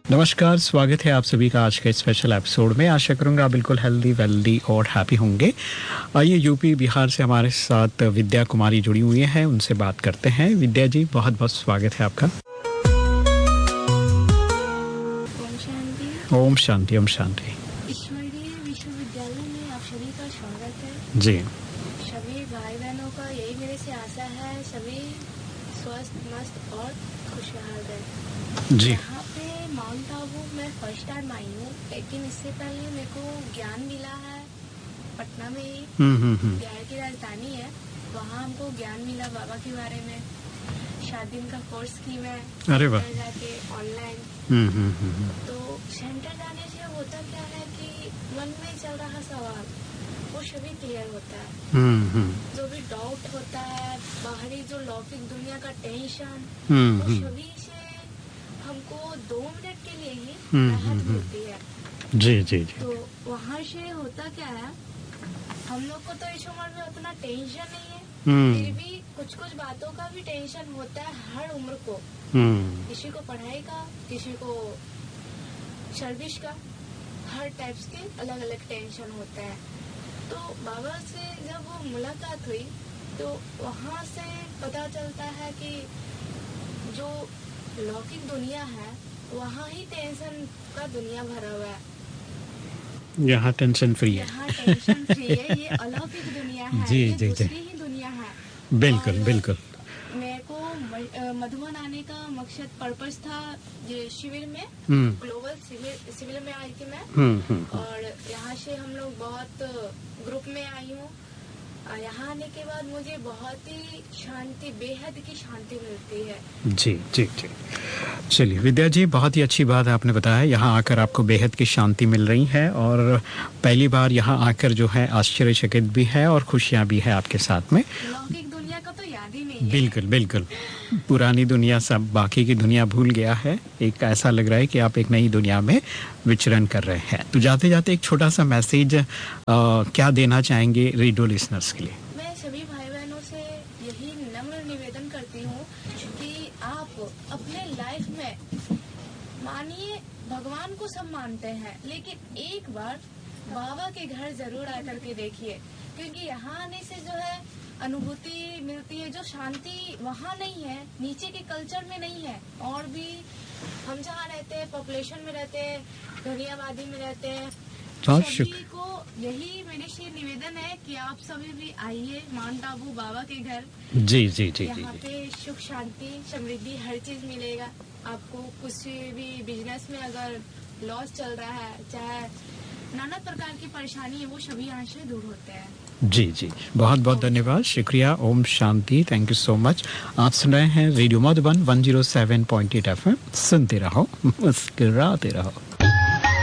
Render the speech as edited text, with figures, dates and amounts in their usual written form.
नमस्कार, स्वागत है आप सभी का आज के स्पेशल एपिसोड में। आशा करूंगा आप बिल्कुल हेल्दी, वेल्दी और हैप्पी होंगे। आइए यूपी बिहार से हमारे साथ विद्या कुमारी जुड़ी हुई हैं, उनसे बात करते हैं। विद्या जी, बहुत बहुत स्वागत है आपका। ओम शांति, ओम शांति। ईश्वरीय विश्वविद्यालय में आप सभी का स्वागत है जी। सभी भाई बहनों का यही मेरे से आशा है, सभी स्वस्थ, मस्त और खुशहाल रहे। जी। यहाँ पे माउंट आबू मैं फर्स्ट टाइम आई हूँ, लेकिन इससे पहले मेरे को ज्ञान मिला है पटना में ही। बिहार की राजधानी है, वहाँ हमको ज्ञान मिला बाबा के बारे में। 7 दिन का कोर्स की मैं। अरे वाह। जाके ऑनलाइन। तो सेंटर जाने से होता क्या है कि मन में चल रहा सवाल वो सभी क्लियर होता है। जो भी डाउट होता है, बाहरी जो लौकिक दुनिया का टेंशन, वो सभी से हमको 2 मिनट के लिए ही राहत मिलती है। जी जी जी। तो वहाँ से होता क्या है, हम लोग को तो इस उम्र में उतना टेंशन नहीं है, फिर भी कुछ कुछ बातों का भी टेंशन होता है हर उम्र को। किसी को पढ़ाई का, किसी को सर्विस का, हर टाइप्स के अलग अलग टेंशन होता है। तो बाबा से जब वो मुलाकात हुई तो वहाँ से पता चलता है कि जो लौकिक दुनिया है वहाँ ही टेंशन का दुनिया भरा हुआ है। यहाँ टेंशन फ्री है। यहाँ टेंशन फ्री है, ये अलौकिक दुनिया है। जी, ये जी, जी। दूसरी ही दुनिया है। बिल्कुल और बिल्कुल। मेरे को मधुबन आने का मकसद, पर्पस था ये शिविर में, ग्लोबल शिविर में आई थी मैं। और यहाँ से हम लोग बहुत ग्रुप में आई हूँ। यहाँ आने के बाद मुझे बहुत ही शांति, बेहद की शांति मिलती है। जी जी जी। चलिए विद्या जी, बहुत ही अच्छी बात आपने बताया। यहाँ आकर आपको बेहद की शांति मिल रही है और पहली बार यहाँ आकर जो है आश्चर्यचकित भी है और खुशियाँ भी है आपके साथ में। लौकिक दुनिया का तो याद ही नहीं है। बिल्कुल बिल्कुल। पुरानी दुनिया, सब बाकी की दुनिया भूल गया है। एक ऐसा लग रहा है कि आप एक नई दुनिया में विचरण कर रहे हैं। तो जाते जाते एक छोटा सा मैसेज क्या देना चाहेंगे रेडियो लिसनर्स के लिए? मैं सभी भाई बहनों से यही नम्र निवेदन करती हूँ कि आप अपने लाइफ में, मानिए भगवान को सब मानते हैं, लेकिन एक बार बाबा के घर जरूर आकर के देखिए, क्योंकि यहाँ आने से जो है अनुभूति मिलती है, जो शांति वहाँ नहीं है, नीचे के कल्चर में नहीं है। और भी हम जहाँ रहते हैं, पॉपुलेशन में रहते हैं, दुनियावादी में रहते हैं, सभी को यही मेरे से निवेदन है कि आप सभी भी आइए माउंट आबू बाबा के घर। जी जी जी। यहाँ पे सुख, शांति, समृद्धि हर चीज मिलेगा आपको। कुछ भी बिजनेस में अगर लॉस चल रहा है, चाहे नाना प्रकार की परेशानी है, वो सभी यहाँ से दूर होते हैं। जी जी, बहुत बहुत धन्यवाद, शुक्रिया। Om Shanti, thank you so much. आप सुन रहे हैं रेडियो मधुबन 107.8 FM। सुनते रहो, मुस्कुराते रहो।